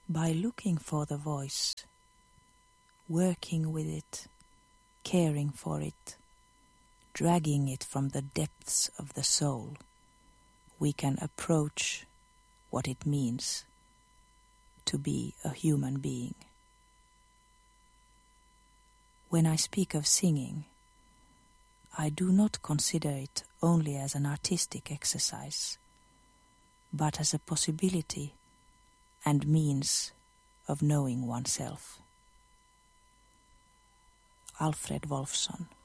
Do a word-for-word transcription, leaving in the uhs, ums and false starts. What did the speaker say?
By looking for the voice, working with it, caring for it, dragging it from the depths of the soul, we can approach what it means to be a human being. When I speak of singing, I do not consider it only as an artistic exercise, but as a possibility and means of knowing oneself. Alfred Wolfson.